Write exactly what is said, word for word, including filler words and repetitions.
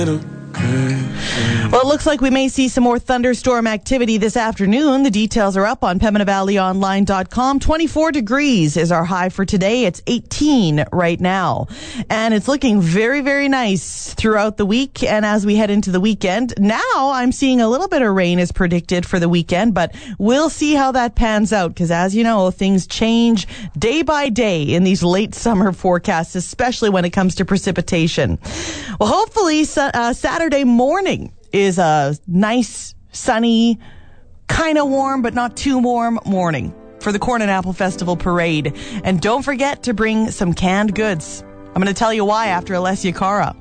Well, it looks like we may see some more thunderstorm activity this afternoon. The details are up on Pembina Valley Online dot com. twenty-four degrees is our high for today. It's eighteen right now. And it's looking very, very nice throughout the week. And as we head into the weekend, now I'm seeing a little bit of rain is predicted for the weekend, but we'll see how that pans out because, as you know, things change day by day in these late summer forecasts, especially when it comes to precipitation. Well, hopefully uh, Saturday morning is a nice, sunny, kind of warm, but not too warm morning for the Corn and Apple Festival Parade. And don't forget to bring some canned goods. I'm going to tell you why after Alessia Cara.